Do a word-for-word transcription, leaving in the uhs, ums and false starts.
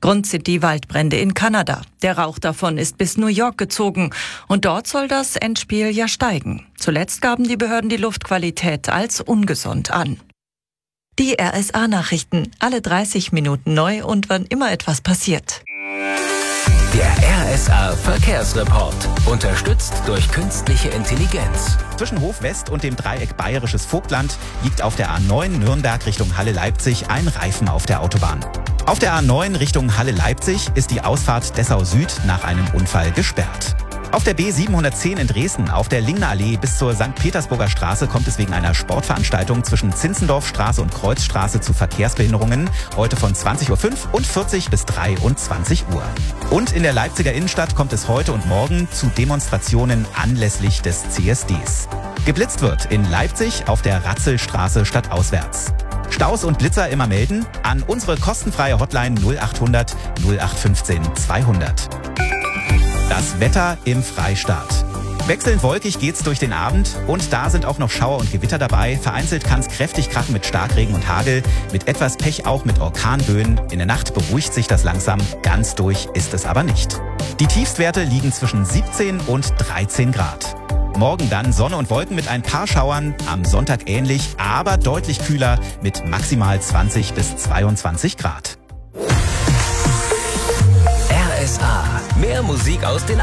Grund sind die Waldbrände in Kanada. Der Rauch davon ist bis New York gezogen und dort soll das Endspiel ja steigen. Zuletzt gaben die Behörden die Luftqualität als ungesund an. Die R S A-Nachrichten, alle dreißig Minuten neu und wann immer etwas passiert. Der R S A-Verkehrsreport, unterstützt durch künstliche Intelligenz. Zwischen Hof West und dem Dreieck Bayerisches Vogtland liegt auf der A neun Nürnberg Richtung Halle-Leipzig ein Reifen auf der Autobahn. Auf der A neun Richtung Halle-Leipzig ist die Ausfahrt Dessau Süd nach einem Unfall gesperrt. Auf der B siebenhundertzehn in Dresden auf der Lingner Allee bis zur Sankt Petersburger Straße kommt es wegen einer Sportveranstaltung zwischen Zinzendorfstraße und Kreuzstraße zu Verkehrsbehinderungen, heute von zwanzig Uhr fünf und vierzig bis dreiundzwanzig Uhr. Und in der Leipziger Innenstadt kommt es heute und morgen zu Demonstrationen anlässlich des C S Ds. Geblitzt wird in Leipzig auf der Ratzelstraße stadtauswärts. Staus und Blitzer immer melden an unsere kostenfreie Hotline null achthundert null acht fünfzehn zweihundert. Das Wetter im Freistaat. Wechselnd wolkig geht's durch den Abend und da sind auch noch Schauer und Gewitter dabei. Vereinzelt kann's kräftig krachen mit Starkregen und Hagel, mit etwas Pech auch mit Orkanböen. In der Nacht beruhigt sich das langsam, ganz durch ist es aber nicht. Die Tiefstwerte liegen zwischen siebzehn und dreizehn Grad. Morgen dann Sonne und Wolken mit ein paar Schauern, am Sonntag ähnlich, aber deutlich kühler mit maximal zwanzig bis zweiundzwanzig Grad. R S A. Mehr Musik aus den